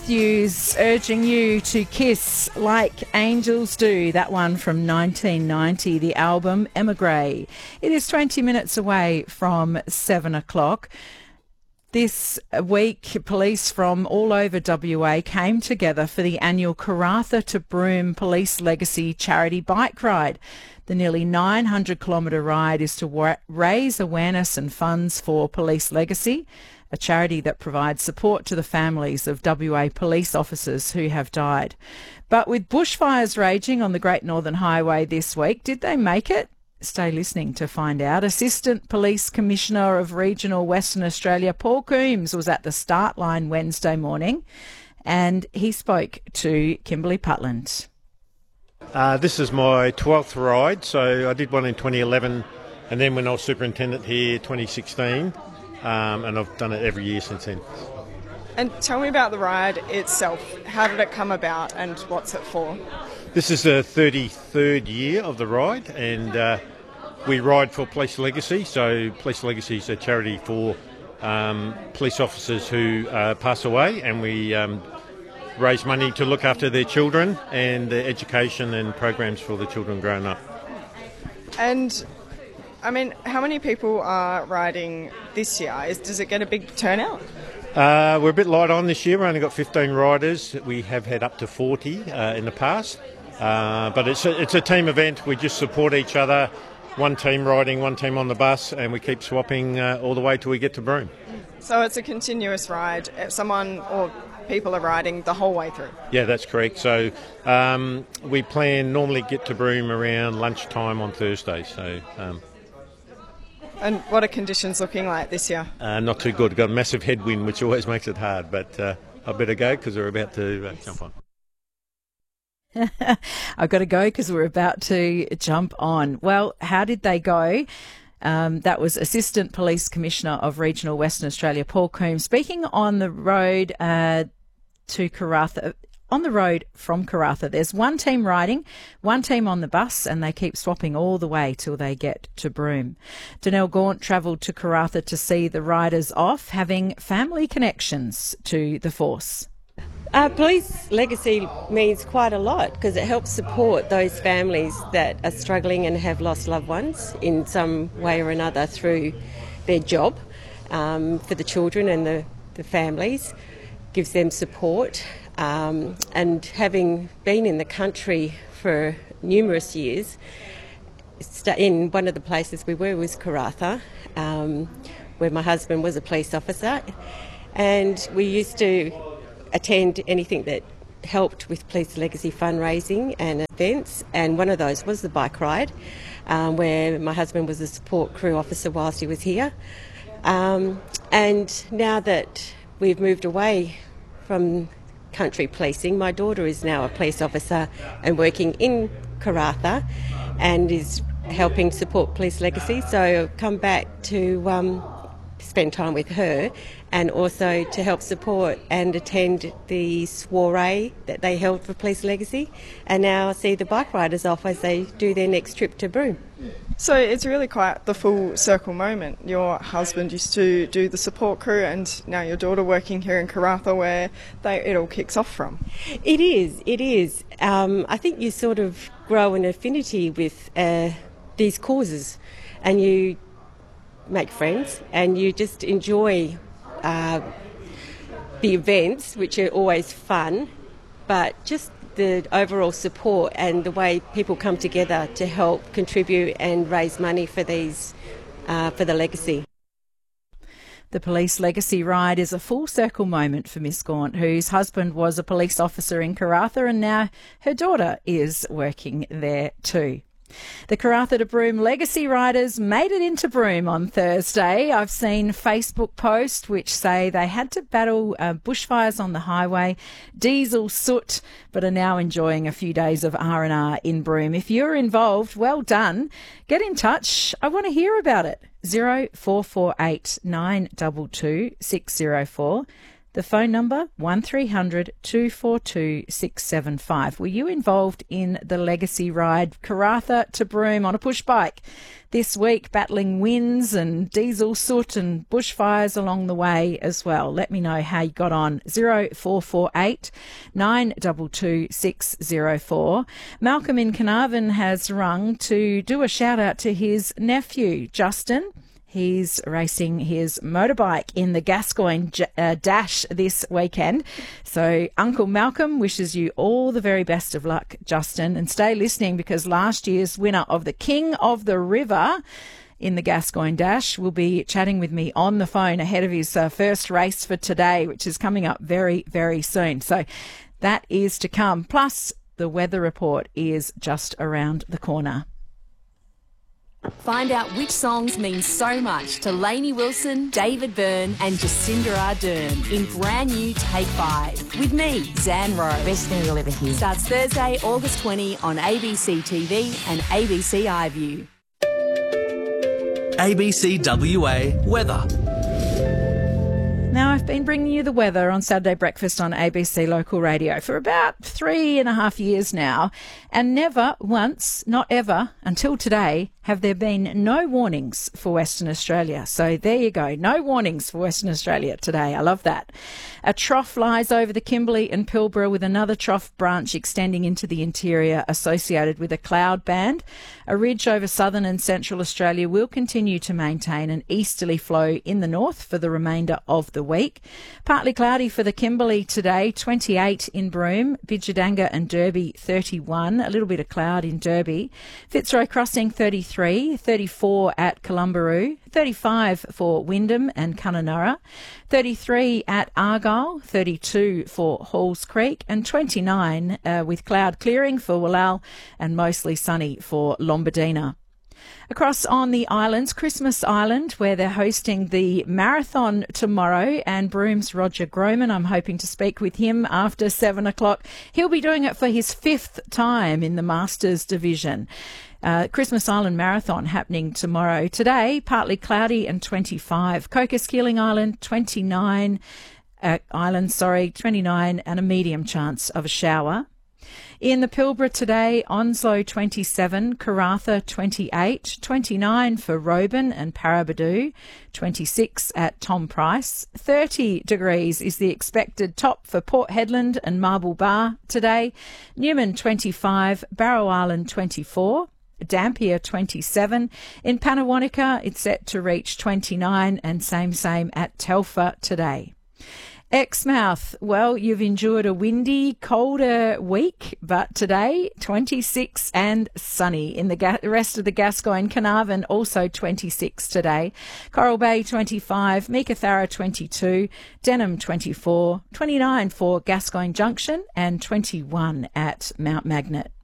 Matthews urging you to kiss like angels do. That one from 1990, the album Emigre. It is 20 minutes away from 7 o'clock. This week, police from all over WA came together for the annual Karratha to Broome Police Legacy charity bike ride. The nearly 900-kilometre ride is to raise awareness and funds for Police Legacy, a charity that provides support to the families of WA police officers who have died. But with bushfires raging on the Great Northern Highway this week, did they make it? Stay listening to find out. Assistant Police Commissioner of Regional Western Australia, Paul Coombs, was at the start line Wednesday morning and he spoke to Kimberly Putland. This is my 12th ride, so I did one in 2011 and then when I was superintendent here 2016, and I've done it every year since then. And tell me about the ride itself. How did it come about and what's it for? This is the 33rd year of the ride, and we ride for Police Legacy. So Police Legacy is a charity for police officers who pass away, and we raise money to look after their children and their education and programs for the children growing up. And, I mean, how many people are riding this year? Does it get a big turnout? We're a bit light on this year. We've only got 15 riders. We have had up to 40 in the past. But it's a team event. We just support each other. One team riding, one team on the bus, and we keep swapping all the way till we get to Broome. So it's a continuous ride. Someone or people are riding the whole way through? Yeah, that's correct. So we normally get to Broome around lunchtime on Thursday. So. And what are conditions looking like this year? Not too good. Got a massive headwind, which always makes it hard. But I better go because we're about to jump on. I've got to go because we're about to jump on. Well, how did they go? That was Assistant Police Commissioner of Regional Western Australia, Paul Coombs, speaking on the road to Karratha. On the road from Karratha, there's one team riding, one team on the bus, and they keep swapping all the way till they get to Broome. Danelle Gaunt travelled to Karratha to see the riders off, having family connections to the force. Police Legacy means quite a lot because it helps support those families that are struggling and have lost loved ones in some way or another through their job, for the children and the families, gives them support. And having been in the country for numerous years, in one of the places we were was Karratha, where my husband was a police officer, and we used to attend anything that helped with Police Legacy fundraising and events, and one of those was the bike ride, where my husband was a support crew officer whilst he was here. And now that we've moved away from country policing, my daughter is now a police officer and working in Karratha and is helping support Police Legacy, so I've come back to spend time with her and also to help support and attend the soiree that they held for Police Legacy, and now see the bike riders off as they do their next trip to Broome. So it's really quite the full circle moment. Your husband used to do the support crew and now your daughter working here in Karratha where it all kicks off from. It is. I think you sort of grow an affinity with these causes and you make friends and you just enjoy the events, which are always fun, but just the overall support and the way people come together to help contribute and raise money for these for the legacy. The Police Legacy ride is a full circle moment for Miss Gaunt, whose husband was a police officer in Karratha and now her daughter is working there too. The Karratha to Broome Legacy riders made it into Broome on Thursday. I've seen Facebook posts which say they had to battle bushfires on the highway, diesel soot, but are now enjoying a few days of R&R in Broome. If you're involved, well done. Get in touch. I want to hear about it. 0448 922 604. The phone number, 1300 242 675. Were you involved in the Legacy ride Karratha to Broome on a push bike this week, battling winds and diesel soot and bushfires along the way as well? Let me know how you got on. 0448 922 604. Malcolm in Carnarvon has rung to do a shout out to his nephew, Justin. He's racing his motorbike in the Gascoyne Dash this weekend. So Uncle Malcolm wishes you all the very best of luck, Justin. And stay listening, because last year's winner of the King of the River in the Gascoyne Dash will be chatting with me on the phone ahead of his first race for today, which is coming up very, very soon. So that is to come. Plus, the weather report is just around the corner. Find out which songs mean so much to Lainey Wilson, David Byrne and Jacinda Ardern in brand new Take 5 with me, Zan Rowe. Best thing you'll ever hear. Starts Thursday, August 20 on ABC TV and ABC iView. ABC WA weather. Now, I've been bringing you the weather on Saturday Breakfast on ABC Local Radio for about 3.5 years now, and never once, not ever, until today, have there been no warnings for Western Australia. So there you go, no warnings for Western Australia today. I love that. A trough lies over the Kimberley and Pilbara, with another trough branch extending into the interior associated with a cloud band. A ridge over southern and central Australia will continue to maintain an easterly flow in the north for the remainder of the week. Partly cloudy for the Kimberley today, 28 in Broome, Bidjadanga and Derby 31, a little bit of cloud in Derby. Fitzroy Crossing 33, 34 at Columbaroo, 35 for Wyndham and Kununurra, 33 at Argyle, 32 for Halls Creek, and 29 with cloud clearing for Wallal and mostly sunny for Lombardina. Across on the islands, Christmas Island, where they're hosting the marathon tomorrow, and Broome's Roger Groman, I'm hoping to speak with him after 7 o'clock. He'll be doing it for his 5th time in the Masters division. Christmas Island Marathon happening tomorrow. Today, partly cloudy and 25. Cocos-Keeling Island, 29. 29 and a medium chance of a shower. In the Pilbara today, Onslow 27, Karratha 28, 29 for Roban and Paraburdoo, 26 at Tom Price. 30 degrees is the expected top for Port Hedland and Marble Bar today. Newman 25, Barrow Island 24. Dampier 27. In Pannawonica, it's set to reach 29, and same at Telfer today. Exmouth, well, you've endured a windy, colder week, but today, 26 and sunny. In the rest of the Gascoyne, Carnarvon also 26 today. Coral Bay 25, Meekatharra 22, Denham 24, 29 for Gascoyne Junction and 21 at Mount Magnet.